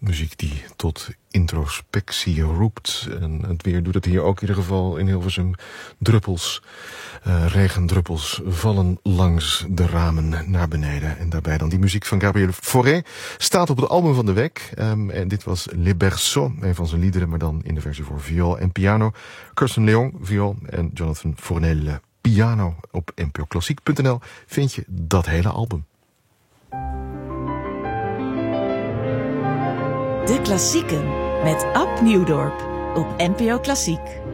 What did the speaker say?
Muziek die tot introspectie roept. En het weer doet het hier ook in ieder geval in Hilversum. Druppels, regendruppels vallen langs de ramen naar beneden. En daarbij dan die muziek van Gabriel Fauré. Staat op het album van de week. En dit was Les Berceaux, een van zijn liederen, maar dan in de versie voor viool en piano. Kirsten Leon, viool en Jonathan Fournel, piano. Op npoklassiek.nl vind je dat hele album. De Klassieken met Ab Nieuwdorp op NPO Klassiek.